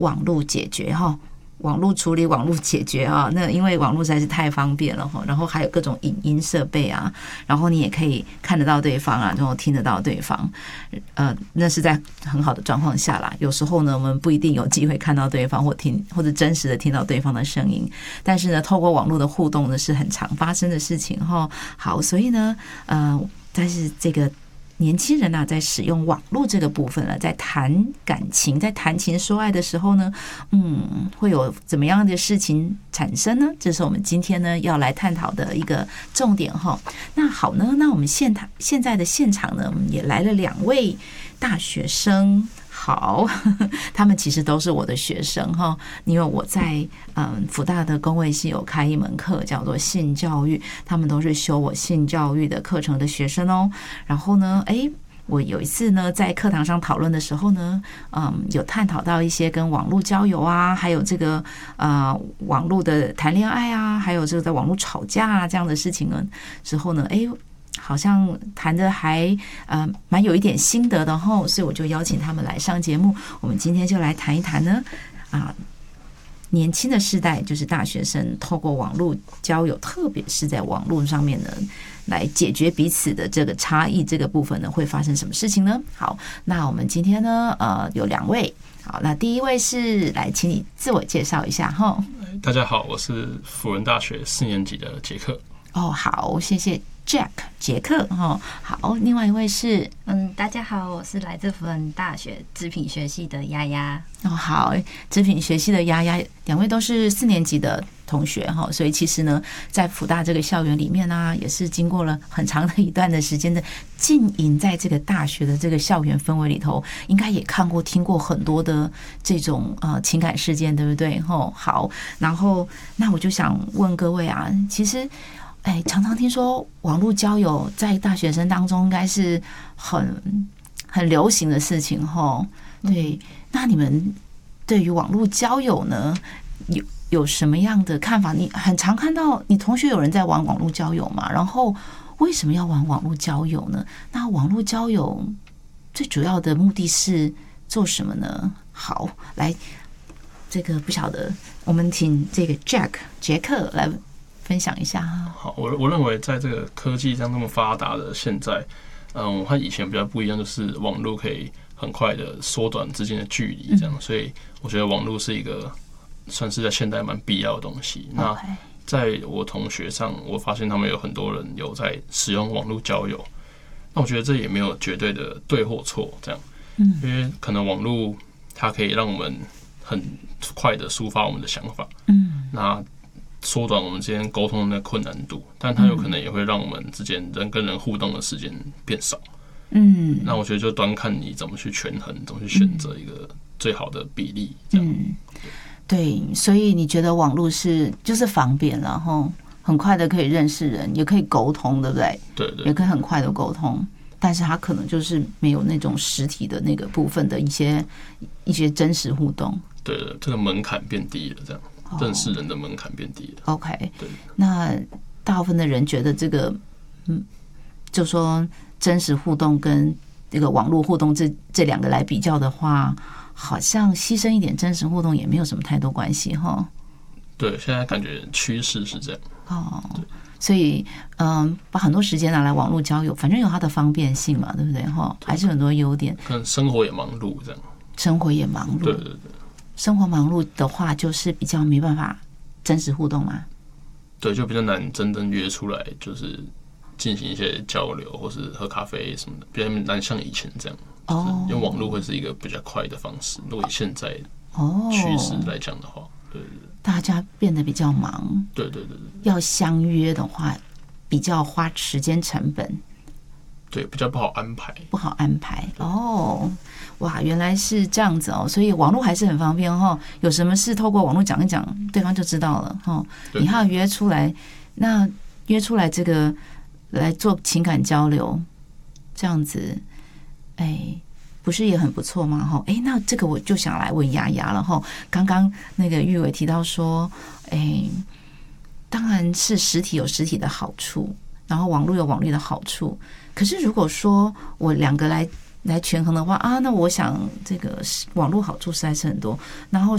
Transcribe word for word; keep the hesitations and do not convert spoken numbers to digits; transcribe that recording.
网络解决哈。网络处理、网络解决啊，那因为网络实在是太方便了哈，然后还有各种影音设备啊，然后你也可以看得到对方啊，然后听得到对方，呃，那是在很好的状况下啦。有时候呢，我们不一定有机会看到对方或听或者真实的听到对方的声音，但是呢，透过网络的互动呢，是很常发生的事情哈。好，所以呢，呃，但是这个。年轻人啊，在使用网络这个部分了，在谈感情、在谈情说爱的时候呢，嗯，会有怎么样的事情产生呢？这是我们今天呢要来探讨的一个重点哈。那好呢，那我们现场现在的现场呢，我们也来了两位大学生。好，他们其实都是我的学生哈，因为我在嗯辅大的公卫系有开一门课叫做性教育，他们都是修我性教育的课程的学生哦。然后呢，哎，我有一次呢在课堂上讨论的时候呢，嗯，有探讨到一些跟网络交友啊，还有这个呃网络的谈恋爱啊，还有这个在网络吵架啊这样的事情呢之后呢，哎。好像谈的还呃蛮有一点心得的吼，所以我就邀请他们来上节目。我们今天就来谈一谈呢啊，年轻的世代就是大学生透过网络交友，特别是在网络上面呢，来解决彼此的这个差异这个部分呢，会发生什么事情呢？好，那我们今天呢呃有两位，好，那第一位是来请你自我介绍一下哈。 大家好，我是辅仁大学四年级的杰克。 哦，好，谢谢。Jack 杰克哦，好，另外一位是嗯，大家好，我是来自辅仁大学织品学系的丫丫。 哦，好，织品学系的丫丫，两位都是四年级的同学哈，所以其实呢，在辅大这个校园里面呢、啊，也是经过了很长的一段的时间的浸淫在这个大学的这个校园氛围里头，应该也看过、听过很多的这种呃情感事件，对不对？吼，好，然后那我就想问各位啊，其实。哎，常常听说网络交友在大学生当中应该是很很流行的事情吼。对，那你们对于网络交友呢，有有什么样的看法？你很常看到你同学有人在玩网络交友嘛？然后为什么要玩网络交友呢？那网络交友最主要的目的是做什么呢？好，来，这个不晓得，我们请这个 Jack 杰克来。分享一下哈。 好，我我认为在这个科技这样那么发达的现在，嗯，和以前比较不一样，就是网络可以很快的缩短之间的距离，这样，所以我觉得网络是一个算是在现代蛮必要的东西。那在我同学上，我发现他们有很多人有在使用网络交友，那我觉得这也没有绝对的对或错，这样，嗯，因为可能网络它可以让我们很快的抒发我们的想法，嗯，那。缩短我们之间沟通的困难度，但它有可能也会让我们之间人跟人互动的时间变少。嗯，那我觉得就端看你怎么去权衡，怎么去选择一个最好的比例。这样，嗯， 对，所以你觉得网络是就是方便，然后很快的可以认识人，也可以沟通，对不对？ 对 对, 对， 也可以很快的沟通，但是它可能就是没有那种实体的那个部分的一些一些真实互动。 对的，这个门槛变低了，这样。认识人的门槛变低了。 OK， 对。 那大部分的人觉得这个，嗯，就说真实互动跟这个网络互动这这两个来比较的话，好像牺牲一点真实互动也没有什么太多关系哈。 对，现在感觉趋势是这样。 哦，所以嗯，把很多时间拿来网络交友，反正有它的方便性嘛，对不对哈？还是很多优点。 可能生活也忙碌这样。 生活也忙碌。 对对对。 生活忙碌的话，就是比较没办法真实互动嘛。 对，就比较难真正约出来，就是进行一些交流，或是喝咖啡什么的，比较难像以前这样。哦，用网络会是一个比较快的方式。如果以现在趋势来讲的话，对对对， 大家变得比较忙。 对对对对， 要相约的话，比较花时间成本。 对，比较不好安排， 不好安排哦。哇，原来是这样子哦，所以网络还是很方便哈。有什么事透过网络讲一讲，对方就知道了哈。你还要约出来，那约出来这个来做情感交流，这样子，哎，不是也很不错吗？哈，哎，那这个我就想来问丫丫了哈。刚刚那个玉伟提到说，哎，当然是实体有实体的好处，然后网络有网络的好处。可是如果说我两个来来权衡的话啊，那我想这个网络好处实在是很多，然后